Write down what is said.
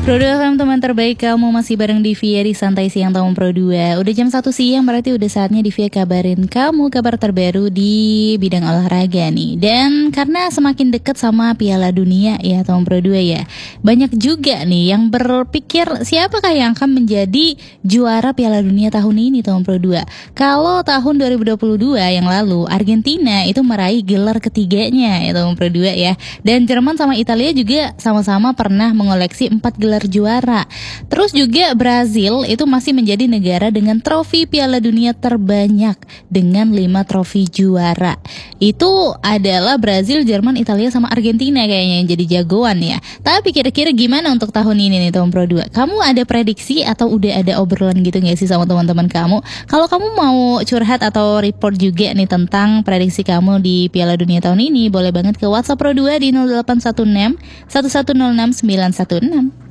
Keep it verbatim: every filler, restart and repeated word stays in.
Pro dua F M teman terbaik kamu masih bareng Divya di Santai Siang tahun Pro dua. Udah jam satu siang berarti udah saatnya Divya kabarin kamu kabar terbaru di bidang olahraga nih. Dan karena semakin dekat sama Piala Dunia ya tahun Pro dua ya, banyak juga nih yang berpikir siapakah yang akan menjadi juara Piala Dunia tahun ini tahun Pro dua. Kalau tahun dua ribu dua puluh dua yang lalu Argentina itu meraih gelar ketiganya ya tahun Pro dua ya. Dan Jerman sama Italia juga sama-sama pernah mengoleksi empat gelar juara. Terus juga Brazil itu masih menjadi negara dengan trofi Piala Dunia terbanyak dengan lima trofi juara. Itu adalah Brazil, Jerman, Italia sama Argentina kayaknya yang jadi jagoan ya. Tapi kira-kira gimana untuk tahun ini nih tahun Pro dua? Kamu ada prediksi atau udah ada obrolan gitu gak sih sama teman-teman kamu? Kalau kamu mau curhat atau report juga nih tentang prediksi kamu di Piala Dunia tahun ini, boleh banget ke WhatsApp Pro dua di nol delapan satu enam satu satu nol enam sembilan satu enam.